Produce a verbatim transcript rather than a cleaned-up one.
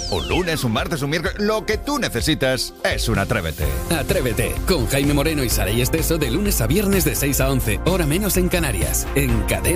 Un lunes, un martes, un miércoles, lo que tú necesitas es un Atrévete. Atrévete, con Jaime Moreno y Saray Esteso de lunes a viernes de seis a once, hora menos en Canarias, en Cadena